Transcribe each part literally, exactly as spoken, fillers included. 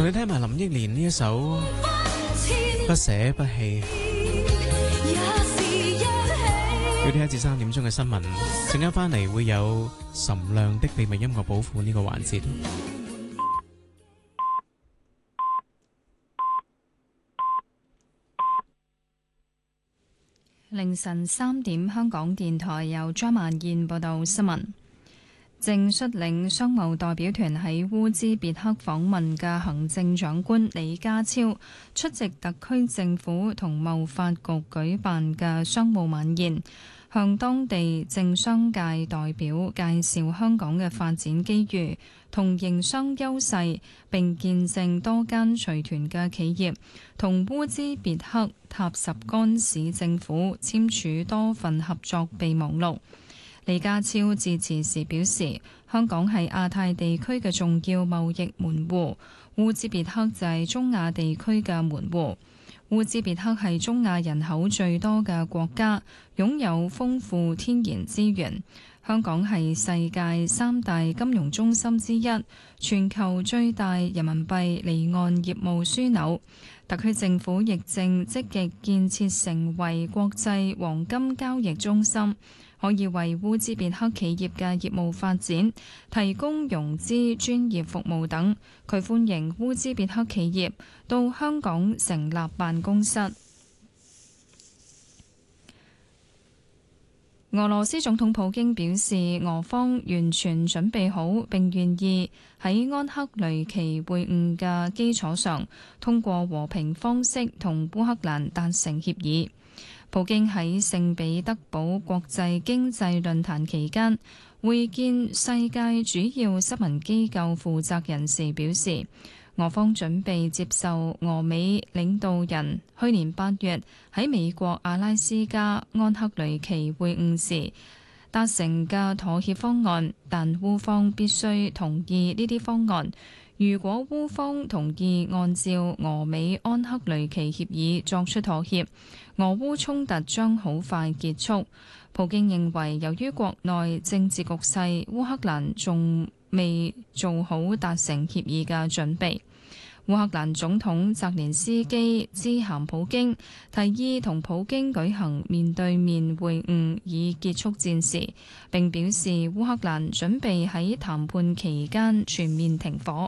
同你聽埋林憶蓮呢一首不捨不棄。要聽一至三點鐘嘅新聞，陣間翻嚟會有岑亮的秘密音樂寶庫呢個環節。 凌晨三點，香港電台由張曼燕報道新聞。正率領商務代表團喺烏茲別克訪問嘅行政長官李家超出席特區政府同貿發局舉辦嘅商務晚宴，向當地政商界代表介紹香港嘅發展機遇同營商優勢，並見證多間隨團嘅企業同烏茲別克塔什干市政府簽署多份合作備忘錄。李家超致辭時表示，香港係亞太地區嘅重要貿易門戶，烏茲別克就係中亞地區嘅門戶。烏茲別克係中亞人口最多嘅國家，擁有豐富天然資源。香港係世界三大金融中心之一，全球最大人民幣離岸業務樞紐。特區政府亦正積極建設成為國際黃金交易中心，可以為烏茲別克企業嘅業務發展提供融資、專業服務等。佢歡迎烏茲別克企業到香港成立辦公室。俄羅斯總統普京表示，俄方完全準備好並願意喺安克雷奇會晤嘅基礎上，通過和平方式同烏克蘭達成協議。普京喺聖彼得堡國際經濟論壇期間會見世界主要新聞機構負責人時表示，俄方準備接受俄美領導人去年八月喺美國阿拉斯加安克雷奇會晤時達成嘅妥協方案，但烏方必須同意呢啲方案。如果烏方同意按照俄美安克雷奇協議作出妥協，俄烏衝突將好快結束。普京認為，由於國內政治局勢，烏克蘭仲未做好達成協議嘅準備。烏克蘭總統澤連斯基致函普京，提議同普京舉行面對面會晤以結束戰事，並表示烏克蘭準備喺談判期間全面停火。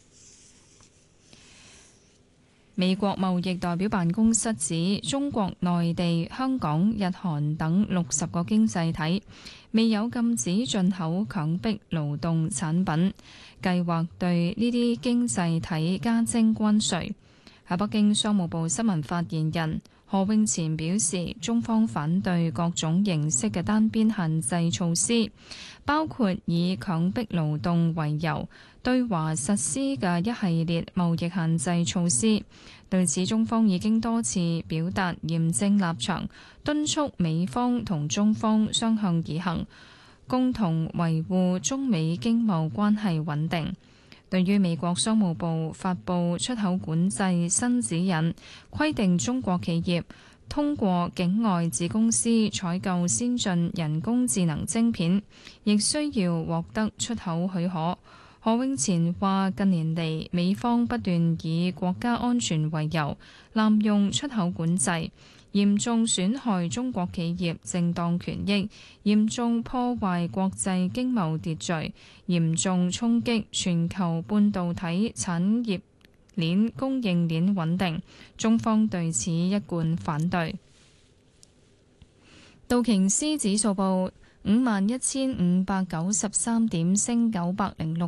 美國貿易代表辦公室指，中國內地、香港、日韓等六十個經濟體未有禁止進口強迫勞動產品，計劃對呢啲經濟體加徵關稅。喺北京，商務部新聞發言人何永前表示，中方反對各種形式嘅單邊限制措施，包括以強迫勞動為由對華實施嘅一系列貿易限制措施。對此，中方已經多次表達嚴正立場，敦促美方同中方相向而行，共同維護中美經貿關係穩定。對於美國商務部發布出口管制新指引，規定中國企業通過境外子公司採購先進人工智能晶片，亦需要獲得出口許可。何永前話：近年嚟，美方不斷以國家安全為由，濫用出口管制，嚴重損害中國企業正當權益，嚴重破壞國際經貿秩序，嚴重衝擊全球半導體產業鏈供應鏈穩定。中方對此一貫反對。道瓊斯指數報五萬一千五百九十三點，升九百零六